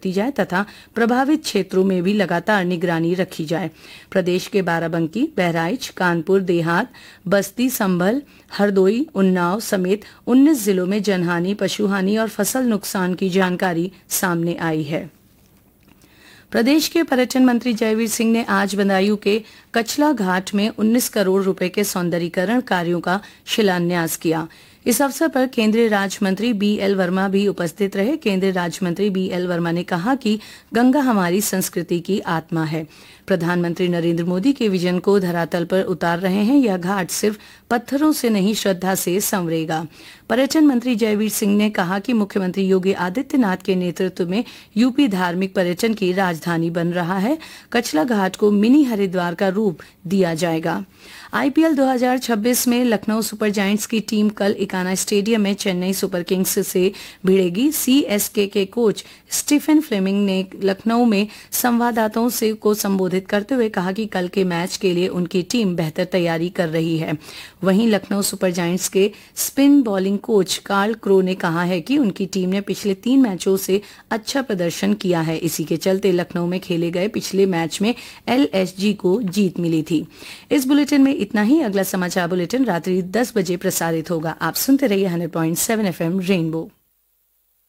बरती जाए तथा प्रभावित क्षेत्रों में भी लगातार निगरानी रखी जाए। प्रदेश के बाराबंकी, बहराइच, कानपुर देहात, बस्ती, संभल, हरदोई, उन्नाव समेत 19 जिलों में जनहानि, पशुहानि और फसल नुकसान की जानकारी सामने आई है। प्रदेश के पर्यटन मंत्री जयवीर सिंह ने आज बदायूं के कचला घाट में 19 करोड़ रुपए के सौंदर्यीकरण कार्यों का शिलान्यास किया। इस अवसर पर केंद्रीय राज्य मंत्री BL वर्मा भी उपस्थित रहे। केंद्रीय राज्य मंत्री BL वर्मा ने कहा कि गंगा हमारी संस्कृति की आत्मा है। प्रधानमंत्री नरेंद्र मोदी के विजन को धरातल पर उतार रहे हैं। यह घाट सिर्फ पत्थरों से नहीं, श्रद्धा से संवरेगा। पर्यटन मंत्री जयवीर सिंह ने कहा कि मुख्यमंत्री योगी आदित्यनाथ के नेतृत्व में यूपी धार्मिक पर्यटन की राजधानी बन रहा है। कचला घाट को मिनी हरिद्वार का रूप दिया जाएगा। IPL 2026 में लखनऊ सुपर जायंट्स की टीम कल इकाना स्टेडियम में चेन्नई सुपर किंग्स से भिड़ेगी। CSK के कोच स्टीफन फ्लेमिंग ने लखनऊ में संवाददाताओं से को संबोधित करते हुए कहा कि कल के मैच के लिए उनकी टीम बेहतर तैयारी कर रही है। वहीं लखनऊ सुपर जायंट्स के spin bowling coach Karl crow ने कहा है कि उनकी टीम ने पिछले 3 मैचों से अच्छा प्रदर्शन किया है। इसी के चलते लखनऊ में खेले गए पिछले मैच में LSG को जीत मिली थी। इस बुलेटिन में इतना ही। अगला समाचार बुलेटिन रात्रि 10 बजे प्रसारित होगा। आप सुनते रहिए 100.7 FM रेनबो।